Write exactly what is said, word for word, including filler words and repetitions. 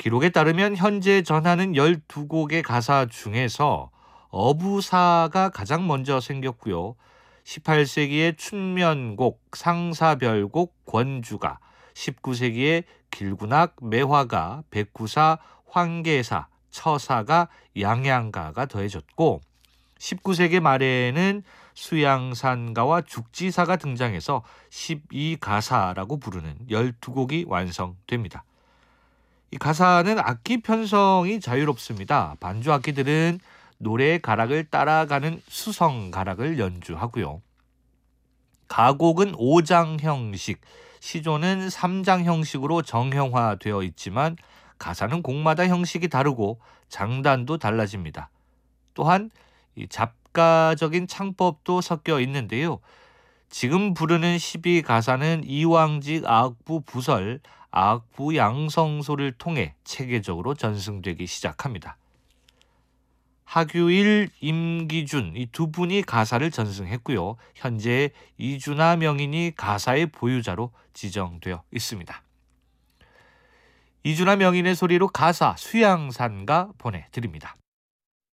기록에 따르면 현재 전하는 열두 곡의 가사 중에서 어부사가 가장 먼저 생겼고요. 십팔 세기에 춘면곡, 상사별곡, 권주가, 십구 세기에 길군악, 매화가, 백구사, 황계사, 처사가, 양양가가 더해졌고 십구 세기 말에는 수양산가와 죽지사가 등장해서 십이 가사라고 부르는 열두 곡이 완성됩니다. 이 가사는 악기 편성이 자유롭습니다. 반주 악기들은 노래의 가락을 따라가는 수성 가락을 연주하고요. 가곡은 오 장 형식, 시조는 삼 장 형식으로 정형화되어 있지만 가사는 곡마다 형식이 다르고 장단도 달라집니다. 또한 이 잡가적인 창법도 섞여 있는데요. 지금 부르는 십이 가사는 이왕직 악부 부설, 악부 양성소를 통해 체계적으로 전승되기 시작합니다. 하규일, 임기준 이 두 분이 가사를 전승했고요. 현재 이준하 명인이 가사의 보유자로 지정되어 있습니다. 이준하 명인의 소리로 가사 수양산가 보내드립니다.